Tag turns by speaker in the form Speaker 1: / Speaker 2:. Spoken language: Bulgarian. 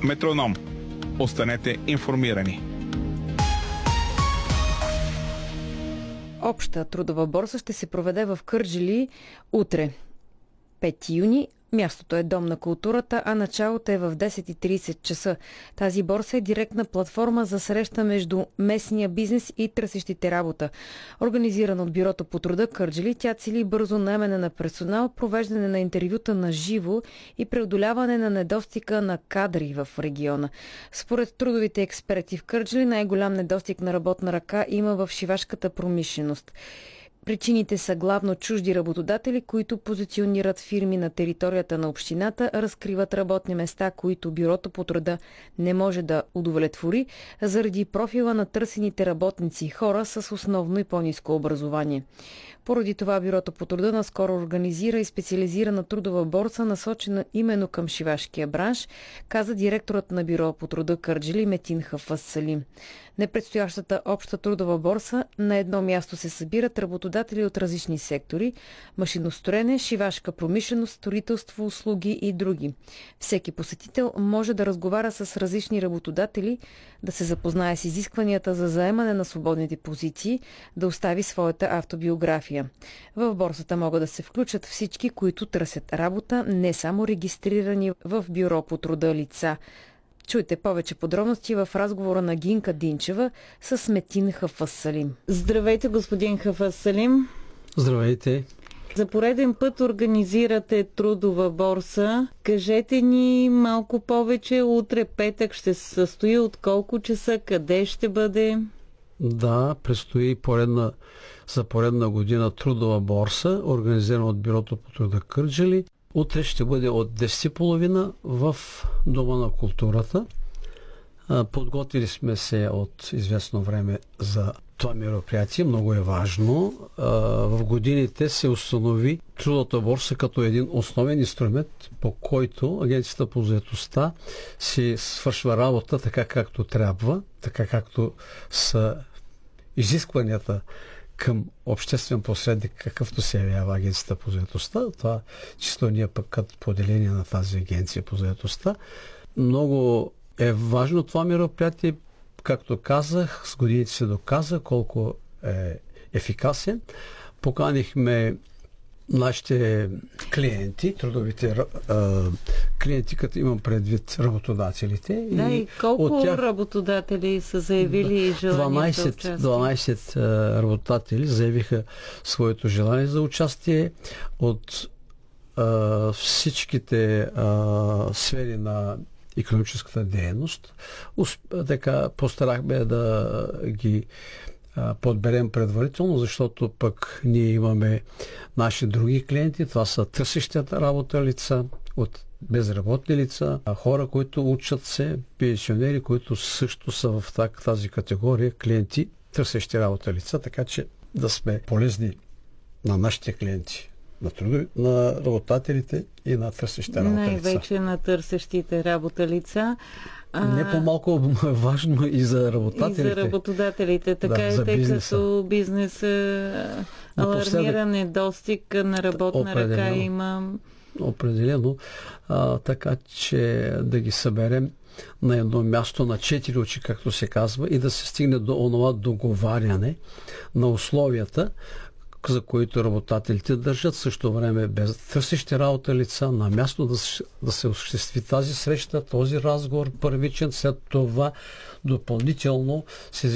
Speaker 1: Метроном. Останете информирани.
Speaker 2: Обща трудова борса ще се проведе в Кърджали утре, 5 юни. Мястото е Дом на културата, а началото е в 10:30 часа. Тази борса е директна платформа за среща между местния бизнес и търсещите работа. Организирана от Бюрото по труда Кърджали, тя цели бързо наемане на персонал, провеждане на интервюта на живо и преодоляване на недостига на кадри в региона. Според трудовите експерти в Кърджали, най-голям недостиг на работна ръка има в шивашката промишленост. Причините са главно чужди работодатели, които позиционират фирми на територията на общината, разкриват работни места, които Бюрото по труда не може да удовлетвори, заради профила на търсените работници, хора с основно и по-ниско образование. Поради това Бюрото по труда наскоро организира и специализирана трудова борса, насочена именно към шивашкия бранш, каза директорът на Бюро по труда Кърджали Метин Хафъз Салим. Непредстоящата обща трудова борса на едно място се събират работодатели от различни сектори – машиностроене, шивашка промишленост, строителство, услуги и други. Всеки посетител може да разговаря с различни работодатели, да се запознае с изискванията за заемане на свободните позиции, да остави своята автобиография. В борсата могат да се включат всички, които търсят работа, не само регистрирани в Бюро по труда лица. Чуйте повече подробности в разговора на Гинка Динчева с Метин Хафъз Салим. Здравейте, господин Хафъз Салим.
Speaker 3: Здравейте.
Speaker 2: За пореден път организирате трудова борса. Кажете ни малко повече. Утре петък ще се състои от колко часа? Къде ще бъде?
Speaker 3: Да, предстои за поредна година трудова борса, организирана от Бюрото по труда Кърджали. Утре ще бъде от 10:30 в Дома на културата. Подготвили сме се от известно време за това мероприятие. Много е важно. В годините се установи трудовата борса като един основен инструмент, по който Агенцията по заетостта си свършва работа така както трябва, така както са изискванията към обществен посредник, какъвто се явява Агенцията по заетостта. Това чисто ние пък като поделение на тази Агенция по заетостта. Много е важно това мероприятие. Както казах, с годините се доказа колко е ефикасен. Поканихме нашите клиенти, трудовите клиенти, като имам предвид работодателите.
Speaker 2: Да, и колко от тях работодатели са заявили желание за участие?
Speaker 3: 12 работодатели заявиха своето желание за участие от всичките сфери на икономическата дейност. Така постарахме да ги подберем предварително, защото пък ние имаме наши други клиенти. Това са търсещите работа лица, от безработни лица, хора, които учат се, пенсионери, които също са в тази категория клиенти, търсещи работа лица, така че да сме полезни на нашите клиенти, на работодателите и на търсещите работа лица.
Speaker 2: Най-вече на търсещите работа лица.
Speaker 3: Не по-малко важно и за работодателите.
Speaker 2: И за работодателите. Така е, тъй като бизнес алармира недостиг на работна ръка има.
Speaker 3: Определено. Така че да ги съберем на едно място, на 4 очи, както се казва, и да се стигне до онова договаряне на условията, за които работодателите държат, също време без търсещи работа лица на място да се осъществи тази среща, този разговор първичен, след това допълнително се